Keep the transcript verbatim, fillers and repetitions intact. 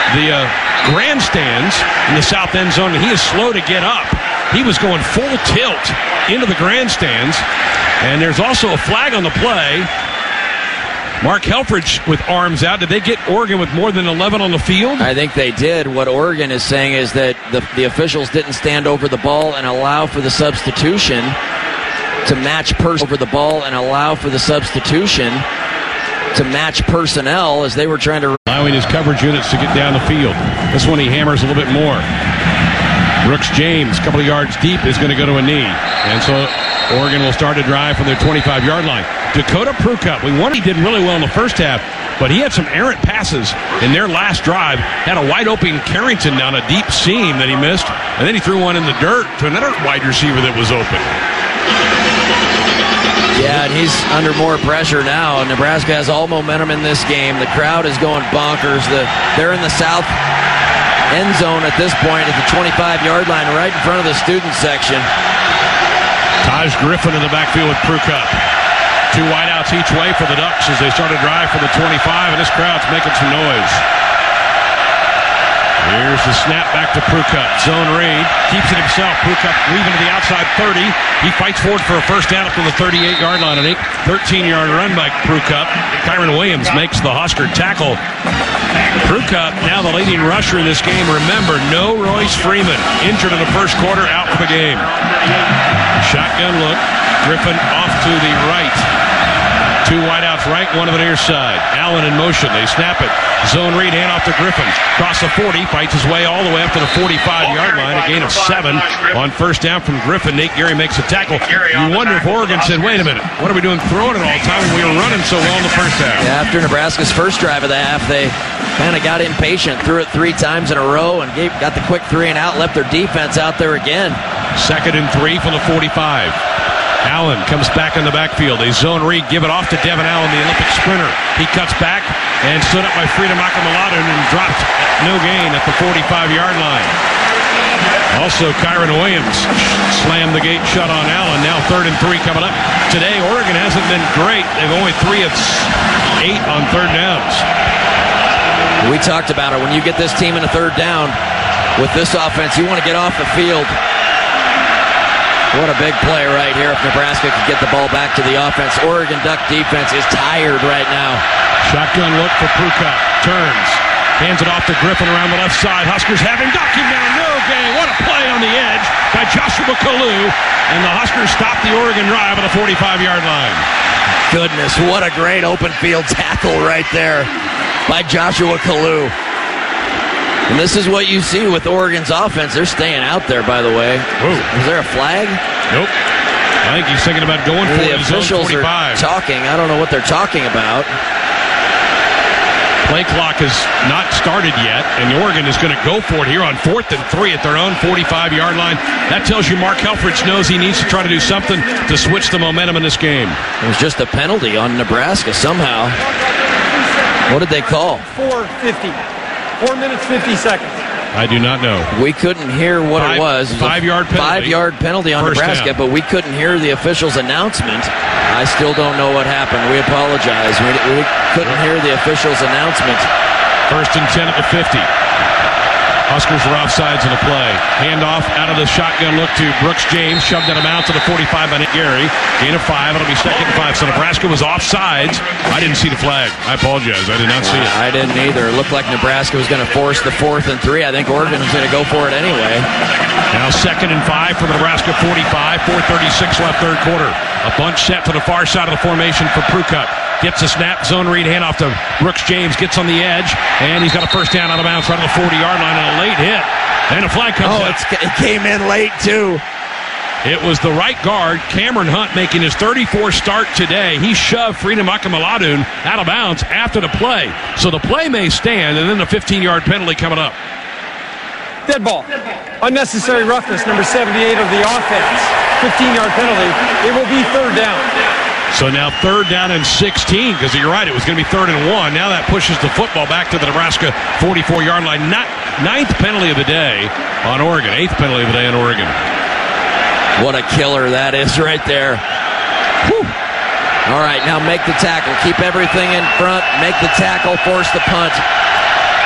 the uh, grandstands in the south end zone, and he is slow to get up. He was going full tilt into the grandstands, and there's also a flag on the play. Mark Helfrich with arms out. Did they get Oregon with more than eleven on the field? I think they did. What Oregon is saying is that the, the officials didn't stand over the ball and allow for the substitution to match pers- over the ball and allow for the substitution to match personnel as they were trying to... Allowing his coverage units to get down the field. This one he hammers a little bit more. Brooks James, a couple of yards deep, is going to go to a knee. And so Oregon will start a drive from their twenty-five-yard line. Dakota Prukup, we won. He did really well in the first half, but he had some errant passes in their last drive. Had a wide-open Carrington down a deep seam that he missed, and then he threw one in the dirt to another wide receiver that was open. Yeah, and he's under more pressure now. Nebraska has all momentum in this game. The crowd is going bonkers. The, they're in the south end zone at this point at the twenty-five-yard line right in front of the student section. Taj Griffin in the backfield with Prukup. Two wideouts each way for the Ducks as they start a drive for the twenty-five, and this crowd's making some noise. Here's the snap back to Prukup. Zone read. Keeps it himself. Prukup weaving to the outside thirty. He fights forward for a first down up to the thirty-eight-yard line. An thirteen-yard run by Prukup. Kyron Williams makes the Husker tackle. Prukup now the leading rusher in this game. Remember, no Royce Freeman. Injured in the first quarter, out for the game. Shotgun look. Griffin off to the right. Two wideouts right, one of the near side. Allen in motion. They snap it. Zone read, hand off to Griffin. Cross the forty, fights his way all the way up to the forty-five-yard line. A gain of seven on first down from Griffin. Nate Gary makes a tackle. You wonder if Oregon said, wait a minute, what are we doing throwing it all the time when we were running so well in the first half? Yeah, after Nebraska's first drive of the half, they kind of got impatient, threw it three times in a row, and gave, got the quick three and out, left their defense out there again. Second and three from the forty-five. Allen comes back in the backfield. They zone read, give it off to Devin Allen, the Olympic sprinter. He cuts back and stood up by Freedom Akamaladun and dropped no gain at the forty-five-yard line. Also, Kyron Williams slammed the gate shut on Allen. Now third and three coming up. Today, Oregon hasn't been great. They've only three of eight on third downs. We talked about it. When you get this team in a third down with this offense, you want to get off the field. What a big play right here if Nebraska could get the ball back to the offense. Oregon Duck defense is tired right now. Shotgun look for Prukup. Turns. Hands it off to Griffin around the left side. Huskers have him. Knock him down. No gain. What a play on the edge by Joshua Kalu. And the Huskers stop the Oregon drive at the forty-five-yard line. Goodness, what a great open field tackle right there by Joshua Kalu. And this is what you see with Oregon's offense. They're staying out there, by the way. Whoa. Is there a flag? Nope. I think he's thinking about going for the it. Officials are talking. I don't know what they're talking about. Play clock has not started yet, and Oregon is going to go for it here on fourth and three at their own forty-five-yard line. That tells you Mark Helfrich knows he needs to try to do something to switch the momentum in this game. It was just a penalty on Nebraska somehow. What did they call? four fifty. Four minutes, fifty seconds. I do not know. We couldn't hear what five, it was. Five-yard penalty. Five-yard penalty on First Nebraska, down. But we couldn't hear the official's announcement. I still don't know what happened. We apologize. We, we couldn't hear the official's announcement. First and ten at the fifty. Huskers were offsides in the play. Handoff out of the shotgun look to Brooks James. Shoved out of bounds to the forty-five by Nick Gary. Gain of five. It'll be second and five. So Nebraska was offsides. I didn't see the flag. I apologize. I did not see it. I didn't either. It looked like Nebraska was going to force the fourth and three. I think Oregon was going to go for it anyway. Now second and five from the Nebraska forty-five. four thirty-six left third quarter. A bunch set to the far side of the formation for Prukup. Gets a snap, zone read, handoff to Brooks James, gets on the edge, and he's got a first down out of bounds right on the forty-yard line, and a late hit. And a flag comes oh, out. It's, it came in late, too. It was the right guard, Cameron Hunt, making his thirty-fourth start today. He shoved Freedom Akamaladun out of bounds after the play. So the play may stand, and then the fifteen-yard penalty coming up. Dead ball. Unnecessary roughness, number seventy-eight of the offense. fifteen-yard penalty. It will be third down. So now third down and sixteen, because you're right, it was going to be third and one. Now that pushes the football back to the Nebraska forty-four-yard line. Not, ninth penalty of the day on Oregon. Eighth penalty of the day on Oregon. What a killer that is right there. Whew. All right, now make the tackle. Keep everything in front. Make the tackle. Force the punt.